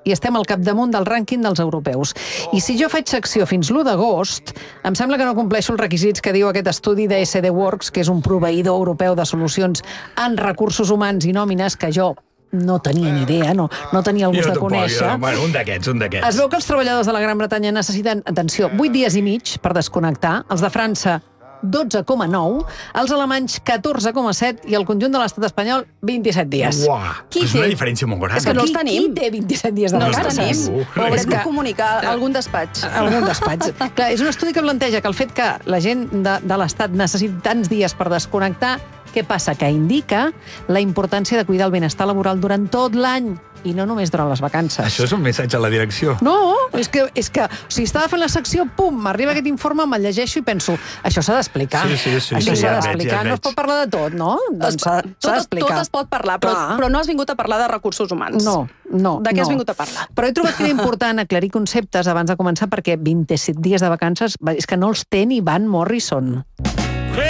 i estem al capdamunt del rànquing dels europeus. I si jo faig secció fins l'1 d'agost, em sembla que no compleixo els requisits que diu aquest estudi de SD Works, que és un proveïdor europeu de solucions en recursos humans i nòmines que jo no tenia ni idea, no tenia el gust de conèixer. Bueno, un d'aquests. Es veu que els treballadors de la Gran Bretanya necessiten, atenció, 8 dies i mig per desconnectar, els de França 12,9, els alemanys 14,7 i el conjunt de l'estat espanyol 27 dies. Uah, és una diferència molt gran. És que no els tenim. Qui té 27 dies de No els vacances? tenim. Haurem de comunicar a algun despatx. Algun despatx. Clar, és un estudi que planteja que el fet que la gent de l'estat necessiti tants dies per desconnectar, què passa? Que indica la importància de cuidar el benestar laboral durant tot l'any i no només durant les vacances. Això és un missatge a la direcció. No, és que o sigui, estava fent la secció, pum, m'arriba aquest informe, me'l llegeixo i penso, això s'ha d'explicar. Sí, Això s'ha d'explicar. No es pot parlar de tot, no? Doncs s'ha d'explicar. Tot es pot parlar, però no has vingut a parlar de recursos humans. No. De què has vingut a parlar? Però he trobat que era important aclarir conceptes abans de començar, perquè 27 dies de vacances és que no els té ni Van Morrison.